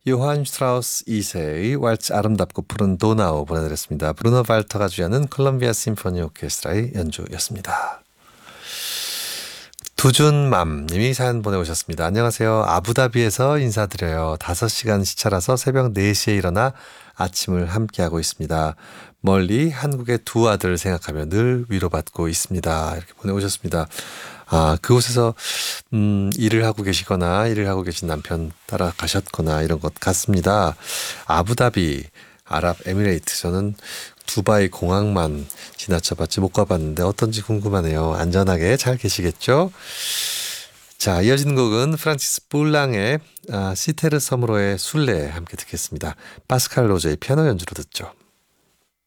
요한 슈트라우스 2세의 왈츠 아름답고 푸른 도나우 보내드렸습니다. 브루노 발터가 주연은 콜롬비아 심포니 오케스트라의 연주였습니다. 두준맘님이 사연 보내오셨습니다. 안녕하세요. 아부다비에서 인사드려요. 5시간 시차라서 새벽 4시에 일어나 아침을 함께하고 있습니다. 멀리 한국의 두 아들 생각하며 늘 위로받고 있습니다. 이렇게 보내오셨습니다. 그곳에서 일을 하고 계시거나 일을 하고 계신 남편 따라가셨거나 이런 것 같습니다. 아부다비, 아랍에미레이트. 저는 두바이 공항만 지나쳐봤지 못 가봤는데 어떤지 궁금하네요. 안전하게 잘 계시겠죠? 자, 이어지는 곡은 프란치스 볼랑의 시테르 서무로의 술래 함께 듣겠습니다. 파스칼 로제의 피아노 연주로 듣죠.